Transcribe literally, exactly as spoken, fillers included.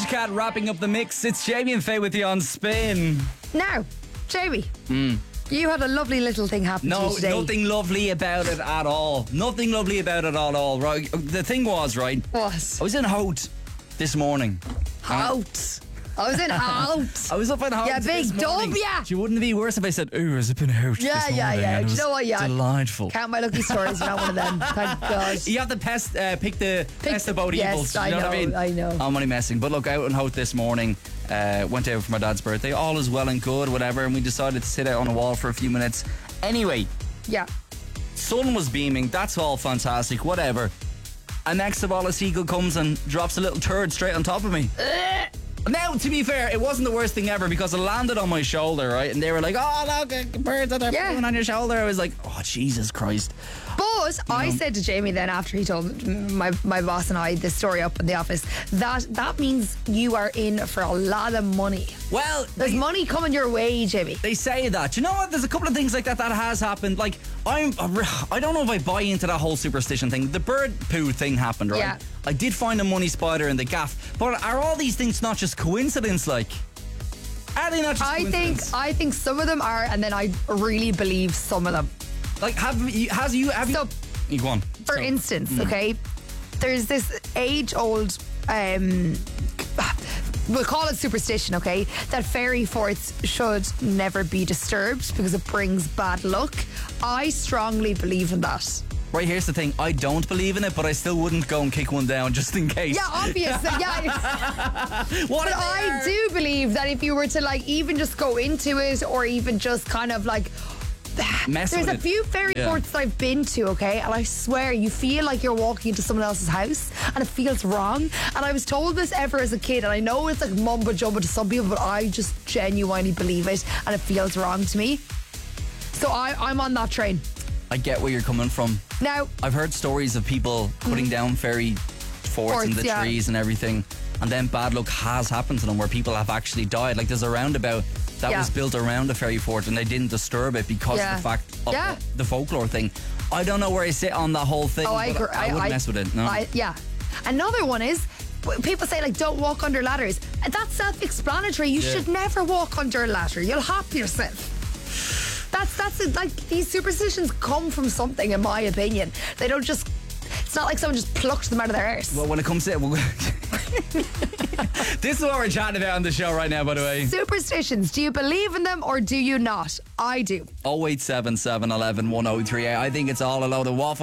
Cat wrapping up the mix. It's Jamie and Faye with you on Spin. Now, Jamie, you had a lovely little thing happen to No, you today. nothing lovely about it at all. Nothing lovely about it at all. Right? The thing was, right? What? I was in Hout this morning. Out. I was in out. I was up in Hout. Yeah, this big morning. dub, yeah. It wouldn't it be worse if I said, "Ooh, I was up in Hout Yeah, this yeah, morning," yeah. and it Do you was know what? Yeah. delightful. Count my lucky stories. You're not one of them. Thank God. You have to pest, uh, pick the Pick best of both yes, evils. You I know, what I know, mean? I know. I'm only messing. But look, out in Hout this morning, uh, went out for my dad's birthday. All is well and good, whatever. And we decided to sit out on a wall for a few minutes. Anyway, Yeah. sun was beaming. That's all fantastic. Whatever. And next of all, a seagull comes and drops a little turd straight on top of me. Now, to be fair, it wasn't the worst thing ever because it landed on my shoulder, right? And they were like, "Oh, look, uh, birds that are Yeah. flying on your shoulder." I was like, "Oh, Jesus Christ!" But I said to Jamie then after he told my my boss and I this story up in the office that that means you are in for a lot of money. Well, There's they, money coming your way, Jamie. they say that. You know what? There's a couple of things like that that has happened. Like, I'm, I don't know if I buy into that whole superstition thing. The bird poo thing happened, right? Yeah. I did find a money spider in the gaff, but are all these things not just coincidence? Like, are they not just I think coincidence? I think some of them are, and then I really believe some of them. Like, have you? Has you? Have So, you? You go on. for So- instance, Mm. okay, there's this age-old, um, we'll call it superstition, okay, that fairy forts should never be disturbed because it brings bad luck. I strongly believe in that. Right, here's the thing. I don't believe in it, but I still wouldn't go and kick one down just in case. Yeah, obviously, yeah. What But if they I are? do believe that if you were to like even just go into it or even just kind of like Mess there's with a it. few fairy Yeah. forts that I've been to, okay, and I swear you feel like you're walking into someone else's house and it feels wrong. And I was told this ever as a kid, and I know it's like mumbo jumbo to some people, but I just genuinely believe it and it feels wrong to me. So I, I'm on that train. I get where you're coming from. Now, I've heard stories of people putting down fairy forts in Forts, the yeah. trees and everything, and then bad luck has happened to them where people have actually died. Like, there's a roundabout that Yeah. was built around a fairy fort and they didn't disturb it because Yeah. of the fact of Yeah. the, the folklore thing. I don't know where I sit on that whole thing. oh, I but agree. I, wouldn't mess with it. No. I, yeah. Another one is w- people say like don't walk under ladders. And that's self-explanatory. You Yeah. should never walk under a ladder. You'll hop yourself. That's that's it. Like these superstitions come from something, in my opinion. They don't just. It's not like someone just plucked them out of their arse. well, when it comes to it, well, this is what we're chatting about on the show right now, by the way. Superstitions. Do you believe in them or do you not? I do. oh eight seven seven, one one, one oh three eight. I think it's all a load of waffle.